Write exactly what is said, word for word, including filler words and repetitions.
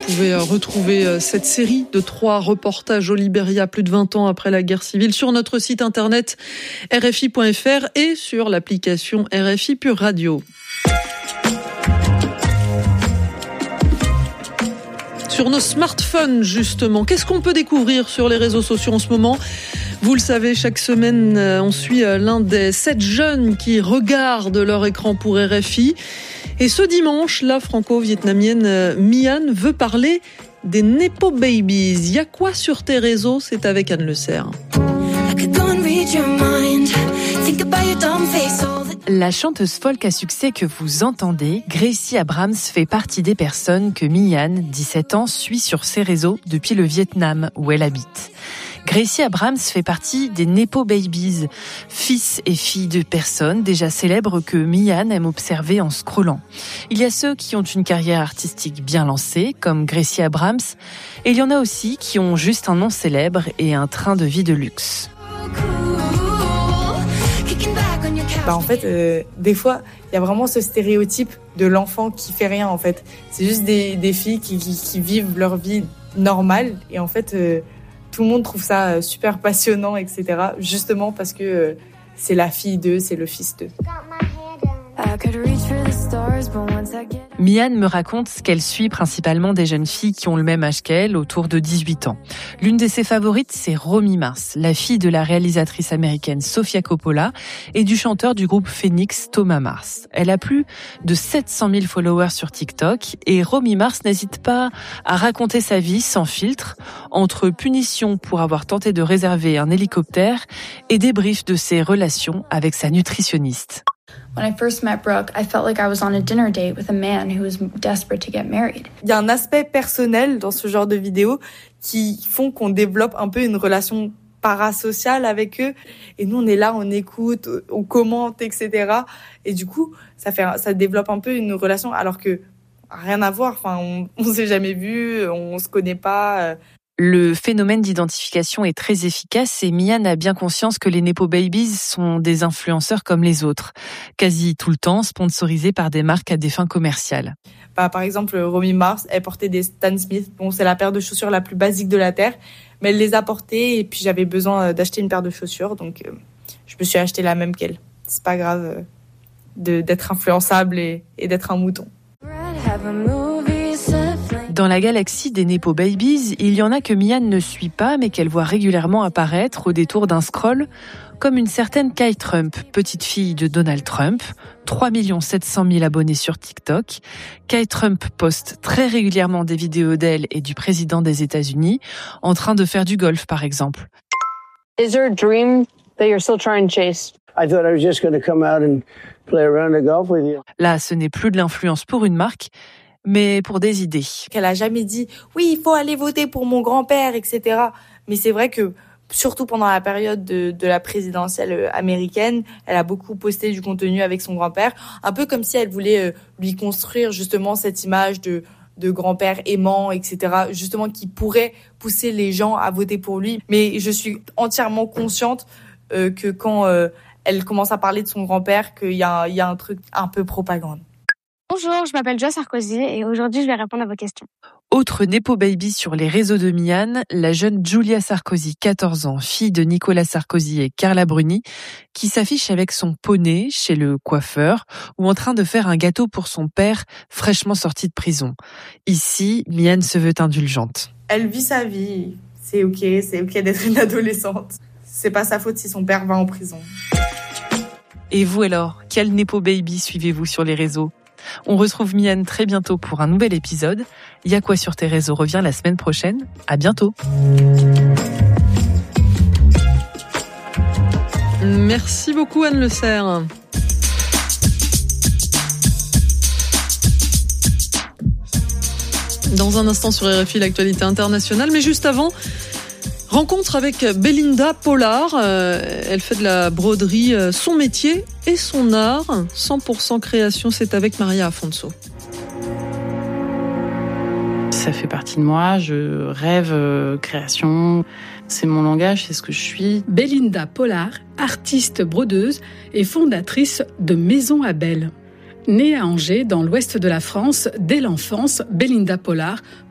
pouvez retrouver cette série de trois reportages au Libéria plus de vingt ans après la guerre civile sur notre site internet R F I point F R et sur l'application R F I Pure Radio. Sur nos smartphones, justement, qu'est-ce qu'on peut découvrir sur les réseaux sociaux en ce moment ? Vous le savez, chaque semaine, on suit l'un des sept jeunes qui regardent leur écran pour R F I. Et ce dimanche, la franco-vietnamienne Mian veut parler des Nepo Babies. Y a quoi sur tes réseaux ? C'est avec Anne Le Serre. La chanteuse folk à succès que vous entendez, Gracie Abrams, fait partie des personnes que Mian, dix-sept ans, suit sur ses réseaux depuis le Vietnam où elle habite. Gracie Abrams fait partie des Nepo Babies, fils et filles de personnes déjà célèbres que Mian aime observer en scrollant. Il y a ceux qui ont une carrière artistique bien lancée, comme Gracie Abrams, et il y en a aussi qui ont juste un nom célèbre et un train de vie de luxe. Bah en fait, euh, des fois, il y a vraiment ce stéréotype de l'enfant qui fait rien, en fait. C'est juste des, des filles qui, qui, qui vivent leur vie normale. Et en fait, euh, tout le monde trouve ça super passionnant, et cetera. Justement parce que euh, c'est la fille d'eux, c'est le fils d'eux. Mian me raconte qu'elle suit principalement des jeunes filles qui ont le même âge qu'elle, autour de dix-huit ans. L'une de ses favorites, c'est Romy Mars, la fille de la réalisatrice américaine Sofia Coppola et du chanteur du groupe Phoenix, Thomas Mars. Elle a plus de sept cent mille followers sur TikTok et Romy Mars n'hésite pas à raconter sa vie sans filtre, entre punitions pour avoir tenté de réserver un hélicoptère et débriefs de ses relations avec sa nutritionniste. When I first met Brooke, I felt like I was on a dinner date with a man who was desperate to get married. Il y a un aspect personnel dans ce genre de vidéos qui font qu'on développe un peu une relation parasociale avec eux. Et nous, on est là, on écoute, on commente, et cetera. Et du coup, ça fait, ça développe un peu une relation alors que rien à voir. Enfin, on, on s'est jamais vu, on se connaît pas. Le phénomène d'identification est très efficace et Mian a bien conscience que les Nepo Babies sont des influenceurs comme les autres, quasi tout le temps sponsorisés par des marques à des fins commerciales. Bah, par exemple, Romy Mars, elle portait des Stan Smith. Bon, c'est la paire de chaussures la plus basique de la Terre, mais elle les a portées et puis j'avais besoin d'acheter une paire de chaussures, donc euh, je me suis acheté la même qu'elle. C'est pas grave euh, de, d'être influençable et, et d'être un mouton. Dans la galaxie des Nepo Babies, il y en a que Mian ne suit pas, mais qu'elle voit régulièrement apparaître au détour d'un scroll, comme une certaine Kai Trump, petite fille de Donald Trump, trois millions sept cent mille abonnés sur TikTok. Kai Trump poste très régulièrement des vidéos d'elle et du président des États-Unis, en train de faire du golf par exemple. Is there a dream that you're still trying to chase? I thought I was just going to come out and play around the golf with you. Là, ce n'est plus de l'influence pour une marque, mais pour des idées. Qu'elle a jamais dit « oui, il faut aller voter pour mon grand-père », et cetera. Mais c'est vrai que, surtout pendant la période de, de la présidentielle américaine, elle a beaucoup posté du contenu avec son grand-père, un peu comme si elle voulait lui construire justement cette image de, de grand-père aimant, et cetera, justement qui pourrait pousser les gens à voter pour lui. Mais je suis entièrement consciente euh, que quand euh, elle commence à parler de son grand-père, qu'il y a, il y a un truc un peu propagande. Bonjour, je m'appelle Joa Sarkozy et aujourd'hui je vais répondre à vos questions. Autre Nepo Baby sur les réseaux de Mian, la jeune Julia Sarkozy, quatorze ans, fille de Nicolas Sarkozy et Carla Bruni, qui s'affiche avec son poney chez le coiffeur ou en train de faire un gâteau pour son père fraîchement sorti de prison. Ici, Mian se veut indulgente. Elle vit sa vie, c'est ok, c'est ok d'être une adolescente. C'est pas sa faute si son père va en prison. Et vous alors, quel Nepo Baby suivez-vous sur les réseaux ? On retrouve Mian très bientôt pour un nouvel épisode. Y'a quoi sur tes réseaux revient la semaine prochaine. À bientôt. Merci beaucoup Anne Le Serre. Dans un instant sur R F I, l'actualité internationale, mais juste avant, rencontre avec Belinda Pollard. Euh, elle fait de la broderie euh, son métier et son art. cent pour cent création, c'est avec Maria Afonso. Ça fait partie de moi, je rêve euh, création, c'est mon langage, c'est ce que je suis. Belinda Pollard, artiste brodeuse et fondatrice de Maison à Belle. Née à Angers, dans l'ouest de la France, dès l'enfance, Belinda Pollard